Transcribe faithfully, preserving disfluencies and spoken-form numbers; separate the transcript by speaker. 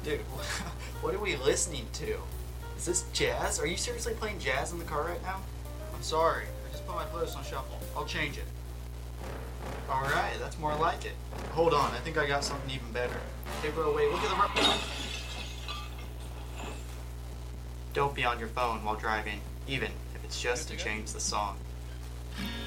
Speaker 1: Dude, what are we listening to? Is this jazz? Are you seriously playing jazz in the car right now? I'm sorry. I just put my playlist on shuffle. I'll change it. Alright, that's more like it. Hold on, I think I got something even better. Hey bro, wait, look at the road. Don't be on your phone while driving, even if it's just to change the song.